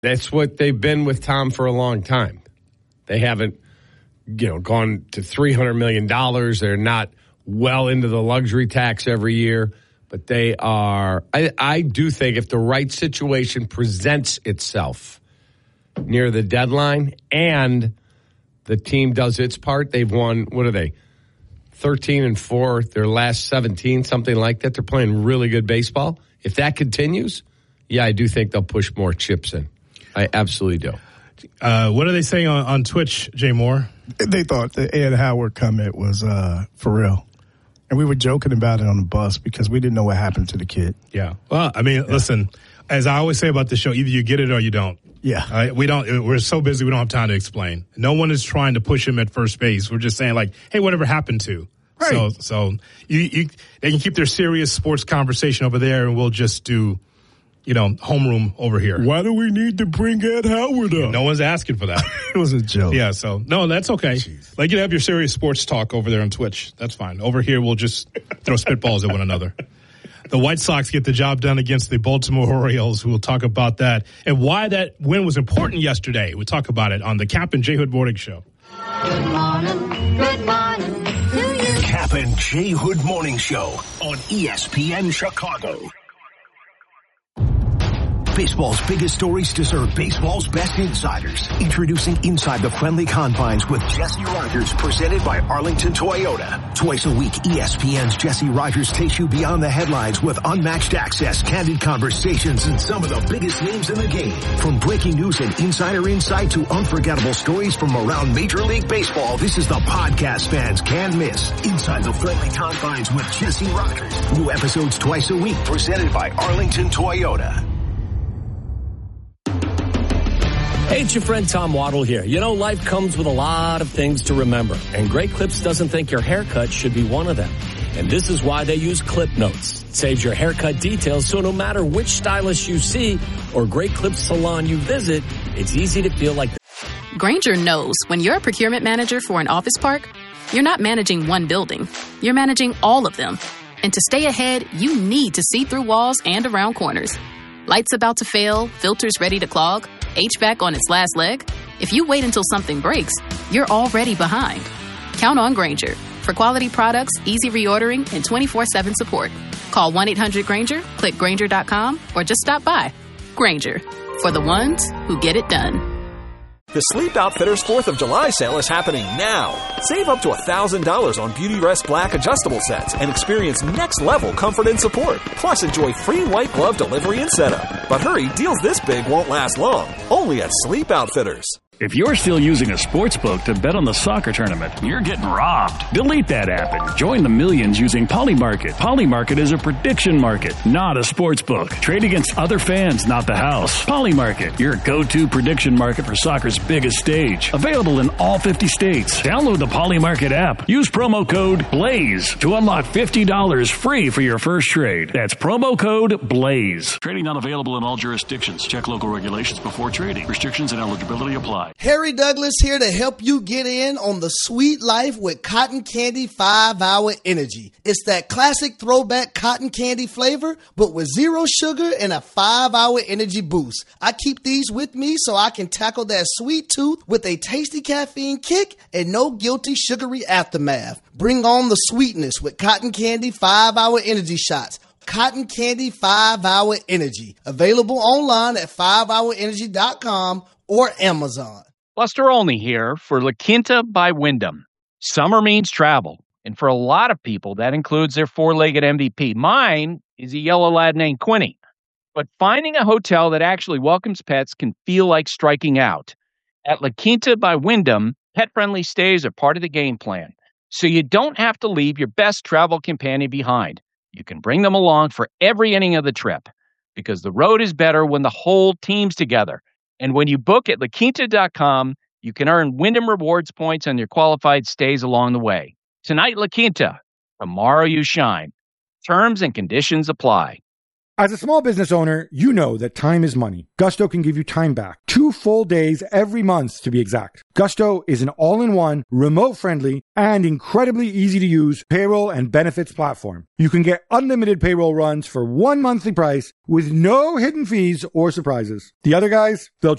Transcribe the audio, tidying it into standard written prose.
That's what they've been with Tom for a long time. They haven't, gone to $300 million. They're not well into the luxury tax every year, but they are. I do think if the right situation presents itself near the deadline and the team does its part, they've won, what are they, 13-4, their last 17, something like that. They're playing really good baseball. If that continues, I do think they'll push more chips in. I absolutely do. What are they saying on Twitch, Jay Moore? They thought the Ed Howard comment was for real. And we were joking about it on the bus because we didn't know what happened to the kid. Yeah. Well, listen, as I always say about the show, either you get it or you don't. Yeah. We're so busy we don't have time to explain. No one is trying to push him at first base. We're just saying hey, whatever happened to? Right. So they can keep their serious sports conversation over there and we'll just do homeroom over here. Why do we need to bring Ed Howard up? No one's asking for that. It was a joke. Yeah, so, no, that's okay. Jeez. You can have your serious sports talk over there on Twitch. That's fine. Over here, we'll just throw spitballs at one another. The White Sox get the job done against the Baltimore Orioles. We'll talk about that and why that win was important yesterday. We'll talk about it on the Cap and J Hood Morning Show. Good morning. Good morning to you. Cap and J Hood Morning Show on ESPN Chicago. Baseball's biggest stories deserve baseball's best insiders. Introducing Inside the Friendly Confines with Jesse Rogers, presented by Arlington Toyota. Twice a week, ESPN's Jesse Rogers takes you beyond the headlines with unmatched access, candid conversations, and some of the biggest names in the game. From breaking news and insider insight to unforgettable stories from around Major League Baseball, this is the podcast fans can't miss. Inside the Friendly Confines with Jesse Rogers. New episodes twice a week, presented by Arlington Toyota. Hey, it's your friend Tom Waddle here. Life comes with a lot of things to remember, and Great Clips doesn't think your haircut should be one of them. And this is why they use Clip Notes. It saves your haircut details, so no matter which stylist you see or Great Clips salon you visit, it's easy to feel like Grainger knows when you're a procurement manager for an office park, you're not managing one building. You're managing all of them. And to stay ahead, you need to see through walls and around corners. Lights about to fail, filters ready to clog, HVAC on its last leg? If you wait until something breaks, you're already behind. Count on Grainger for quality products, easy reordering, and 24/7 support. Call 1-800-GRAINGER, click Grainger.com, or just stop by. Grainger, for the ones who get it done. The Sleep Outfitters 4th of July sale is happening now. Save up to $1,000 on Beautyrest Black adjustable sets and experience next-level comfort and support. Plus, enjoy free white glove delivery and setup. But hurry, deals this big won't last long. Only at Sleep Outfitters. If you're still using a sportsbook to bet on the soccer tournament, you're getting robbed. Delete that app and join the millions using Polymarket. Polymarket is a prediction market, not a sportsbook. Trade against other fans, not the house. Polymarket, your go-to prediction market for soccer's biggest stage. Available in all 50 states. Download the Polymarket app. Use promo code BLAZE to unlock $50 free for your first trade. That's promo code BLAZE. Trading not available in all jurisdictions. Check local regulations before trading. Restrictions and eligibility apply. Harry Douglas here to help you get in on the sweet life with Cotton Candy 5-Hour Energy. It's that classic throwback cotton candy flavor, but with 0 sugar and a 5-hour energy boost. I keep these with me so I can tackle that sweet tooth with a tasty caffeine kick and no guilty sugary aftermath. Bring on the sweetness with Cotton Candy 5-Hour Energy Shots. Cotton Candy 5-Hour Energy. Available online at 5hourenergy.com or Amazon. Buster Olney here for La Quinta by Wyndham. Summer means travel, and for a lot of people, that includes their four-legged MVP. Mine is a yellow lad named Quinny. But finding a hotel that actually welcomes pets can feel like striking out. At La Quinta by Wyndham, pet-friendly stays are part of the game plan, so you don't have to leave your best travel companion behind. You can bring them along for every inning of the trip, because the road is better when the whole team's together. And when you book at LaQuinta.com, you can earn Wyndham Rewards points on your qualified stays along the way. Tonight, La Quinta. Tomorrow, you shine. Terms and conditions apply. As a small business owner, you know that time is money. Gusto can give you time back. 2 full days every month, to be exact. Gusto is an all-in-one, remote-friendly, and incredibly easy-to-use payroll and benefits platform. You can get unlimited payroll runs for one monthly price with no hidden fees or surprises. The other guys, they'll